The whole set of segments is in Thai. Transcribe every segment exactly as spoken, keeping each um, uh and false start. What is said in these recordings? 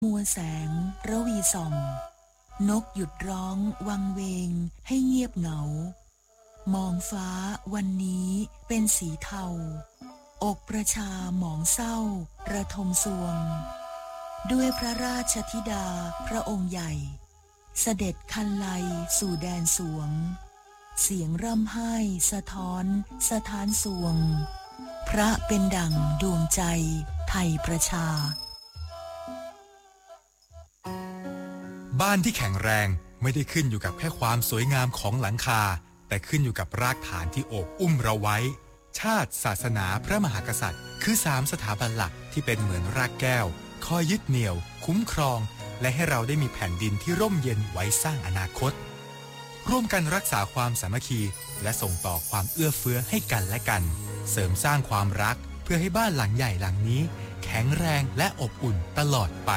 มัวแสงระวีส่องนกหยุดร้องวังเวงให้เงียบเหงามองฟ้าวันนี้เป็นสีเทาอกประชาหมองเศร้าระทมสวงด้วยพระราชธิดาพระองค์ใหญ่เสด็จคันไลสู่แดนสวงเสียงร่ำไห้สะท้อนสถานสวงพระเป็นดั่งดวงใจไทยประชาบ้านที่แข็งแรงไม่ได้ขึ้นอยู่กับแค่ความสวยงามของหลังคาแต่ขึ้นอยู่กับรากฐานที่โอบอุ้มเราไว้ชาติศาสนาพระมหากษัตริย์คือสามสถาบันหลักที่เป็นเหมือนรากแก้วคอยยึดเหนี่ยวคุ้มครองและให้เราได้มีแผ่นดินที่ร่มเย็นไว้สร้างอนาคตร่วมกันรักษาความสามัคคีและส่งต่อความเอื้อเฟื้อให้กันและกันเสริมสร้างความรักเพื่อให้บ้านหลังใหญ่หลังนี้แข็งแรงและอบอุ่นตลอดไป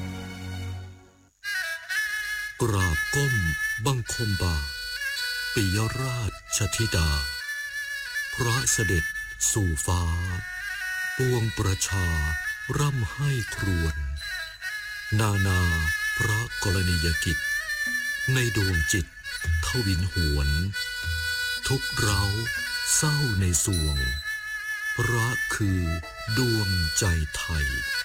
กราบก้มบังคมบาทปิยราชธิดาพระเสด็จสู่ฟ้าปวงประชาร่ำไห้ครวญนานาพระกรณียกิจในดวงจิตทวินหวนทุกเร้าเศร้าในสวงพระคือดวงใจไทย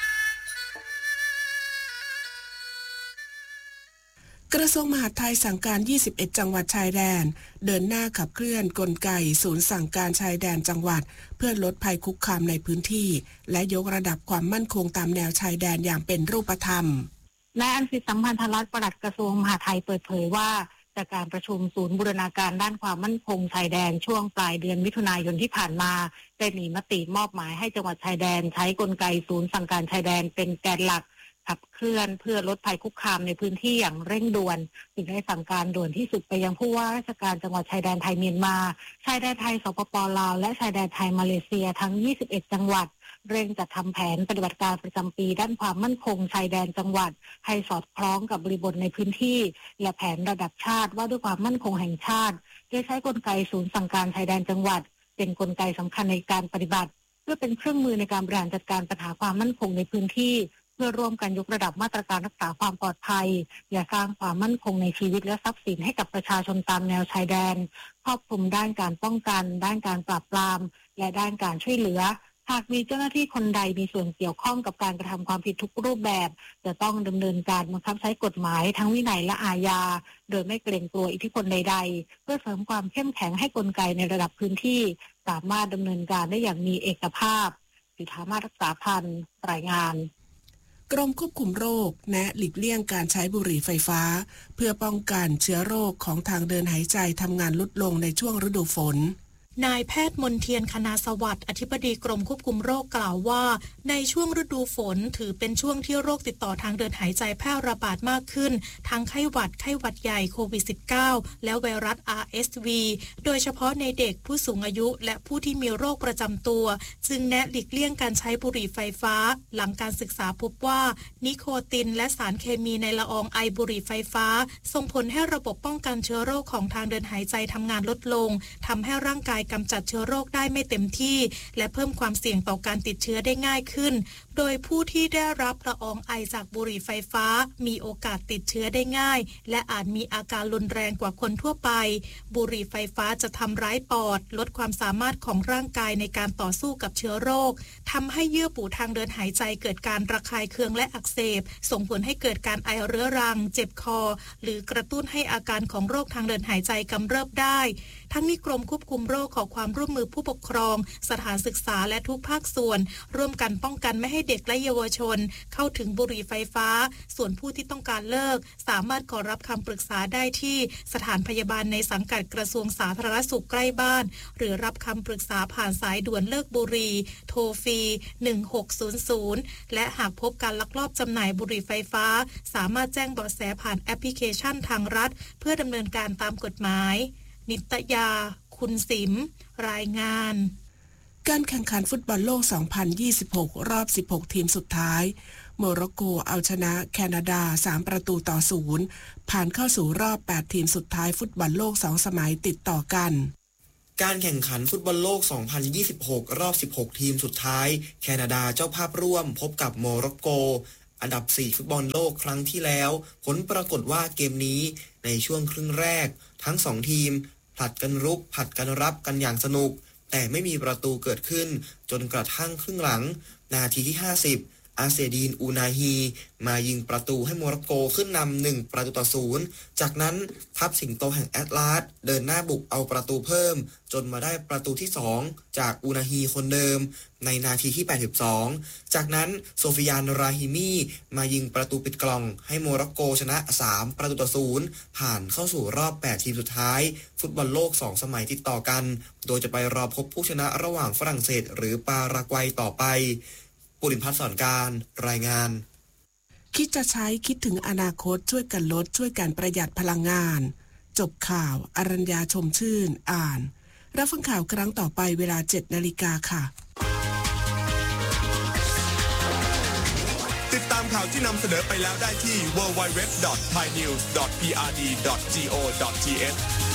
กระทรวงมหาดไทยสั่งการยี่สิบเอ็ดจังหวัดชายแดนเดินหน้าขับเคลื่อนกลไกศูนย์สั่งการชายแดนจังหวัดเพื่อลดภัยคุกคามในพื้นที่และยกระดับความมั่นคงตามแนวชายแดนอย่างเป็นรูปธรรมนายอัญสิทธิ์สัมพันธรัตน์ปลัดกระทรวงมหาดไทยเปิดเผยว่าจากการประชุมศูนย์บูรณาการด้านความมั่นคงชายแดนช่วงปลายเดือนมิถุนายนที่ผ่านมาได้มีมติมอบหมายให้จังหวัดชายแดนใช้กลไกศูนย์สั่งการชายแดนเป็นแกนหลักขับเคลื่อนเพื่อลดภัยคุกคามในพื้นที่อย่างเร่งด่วนจึงได้สั่งการด่วนที่สุดไปยังผู้ว่าราชการจังหวัดชายแดนไทยเมียนมาชายแดนไทยสปป.ลาวและชายแดนไทยมาเลเซียทั้งยี่สิบเอ็ดจังหวัดเร่งจัดทำแผนปฏิบัติการประจำปีด้านความมั่นคงชายแดนจังหวัดให้สอดคล้องกับบริบทในพื้นที่และแผนระดับชาติว่าด้วยความมั่นคงแห่งชาติโดยใช้กลไกศูนย์สั่งการชายแดนจังหวัดเป็นกลไกสำคัญในการปฏิบัติเพื่อเป็นเครื่องมือในการบริหารจัดการปัญหาความมั่นคงในพื้นที่เพื่อร่วมกันยกระดับมาตรการรักษาความปลอดภัยอย่าสร้างความมั่นคงในชีวิตและทรัพย์สินให้กับประชาชนตามแนวชายแดนครอบคลุมด้านการป้องกันด้านการปราบปรามและด้านการช่วยเหลือหากมีเจ้าหน้าที่คนใดมีส่วนเกี่ยวข้องกับการกระทำความผิดทุกรูปแบบจะต้องดำเนินการบังคับใช้กฎหมายทั้งวินัยและอาญาโดยไม่เกรงกลัวอิทธิพลใดๆเพื่อเสริมความเข้มแข็งให้กลไกในระดับพื้นที่สามารถดำเนินการได้อย่างมีเอกภาพสิทธามารักษาพันธ์รายงานกรมควบคุมโรคแนะหลีกเลี่ยงการใช้บุหรี่ไฟฟ้าเพื่อป้องกันเชื้อโรคของทางเดินหายใจทำงานลดลงในช่วงฤดูฝนนายแพทย์มนเทียนคณาสวัสดิ์อธิบดีกรมควบคุมโรคกล่าวว่าในช่วงฤดูฝนถือเป็นช่วงที่โรคติดต่อทางเดินหายใจแพร่ระบาดมากขึ้นทั้งไข้หวัดไข้หวัดใหญ่โควิด สิบเก้า และไวรัส อาร์ เอส วี โดยเฉพาะในเด็กผู้สูงอายุและผู้ที่มีโรคประจำตัวจึงแนะหลีกเลี่ยงการใช้บุหรี่ไฟฟ้าหลังการศึกษาพบว่านิโคตินและสารเคมีในละอองไอบุหรี่ไฟฟ้าส่งผลให้ระบบป้องกันเชื้อโรคของทางเดินหายใจทำงานลดลงทำให้ร่างกายกำจัดเชื้อโรคได้ไม่เต็มที่และเพิ่มความเสี่ยงต่อการติดเชื้อได้ง่ายขึ้นโดยผู้ที่ได้รับละอองไอจากบุหรี่ไฟฟ้ามีโอกาสติดเชื้อได้ง่ายและอาจมีอาการรุนแรงกว่าคนทั่วไปบุหรี่ไฟฟ้าจะทำร้ายปอดลดความสามารถของร่างกายในการต่อสู้กับเชื้อโรคทำให้เยื่อบุทางเดินหายใจเกิดการระคายเคืองและอักเสบส่งผลให้เกิดการไอเรื้อรังเจ็บคอหรือกระตุ้นให้อาการของโรคทางเดินหายใจกำเริบได้ทั้งนี้กรมควบคุมโรคขอความร่วมมือผู้ปกครองสถานศึกษาและทุกภาคส่วนร่วมกันป้องกันไม่ให้เด็กและเยาวชนเข้าถึงบุหรี่ไฟฟ้าส่วนผู้ที่ต้องการเลิกสามารถขอรับคำปรึกษาได้ที่สถานพยาบาลในสังกัดกระทรวงสาธารณสุขใกล้บ้านหรือรับคำปรึกษาผ่านสายด่วนเลิกบุหรี่โทรฟรีหนึ่งหกศูนย์ศูนย์และหากพบการลักลอบจำหน่ายบุหรี่ไฟฟ้าสามารถแจ้งเบาะแสผ่านแอปพลิเคชันทางรัฐเพื่อดำเนินการตามกฎหมายนิตยาคุณสิมรายงานการแข่งขันฟุตบอลโลก สองพันยี่สิบหก รอบ สิบหก ทีมสุดท้ายโมร็อกโกเอาชนะแคนาดา สาม ประตูต่อ ศูนย์ ผ่านเข้าสู่รอบ แปด ทีมสุดท้ายฟุตบอลโลก สอง สมัยติดต่อกันการแข่งขันฟุตบอลโลก สองพันยี่สิบหก รอบ สิบหก ทีมสุดท้ายแคนาดาเจ้าภาพร่วมพบกับโมร็อกโกอันดับสี่ฟุตบอลโลกครั้งที่แล้วผลปรากฏว่าเกมนี้ในช่วงครึ่งแรกทั้งสองทีมผลัดกันรุกผลัดกันรับกันอย่างสนุกแต่ไม่มีประตูเกิดขึ้นจนกระทั่งครึ่งหลังนาทีที่ห้าสิบอาเซดีนอูนาฮีมายิงประตูให้โมร็อกโกขึ้นนำหนึ่งประตูต่อศูนย์จากนั้นทัพสิงโตแห่งแอตลาสเดินหน้าบุกเอาประตูเพิ่มจนมาได้ประตูที่สองจากอูนาฮีคนเดิมในนาทีที่แปดสิบสองจากนั้นโซฟิยานราฮิมีมายิงประตูปิดกล่องให้โมร็อกโกชนะสามประตูต่อศูนย์ผ่านเข้าสู่รอบแปดทีมสุดท้ายฟุตบอลโลกสองสมัยติดต่อกันโดยจะไปรอพบผู้ชนะระหว่างฝรั่งเศสหรือปารากวัยต่อไปปุริพัฒน์สอนการรายงานคิดจะใช้คิดถึงอนาคตช่วยกันลดช่วยกันประหยัดพลังงานจบข่าวอรัญญาชมชื่นอ่านรับฟังข่าวครั้งต่อไปเวลา เจ็ดนาฬิกาค่ะติดตามข่าวที่นำเสนอไปแล้วได้ที่ ดับเบิลยู ดับเบิลยู ดับเบิลยู ดอท ไทยนิวส์ ดอท พี อาร์ ดี ดอท โก ดอท ที เอช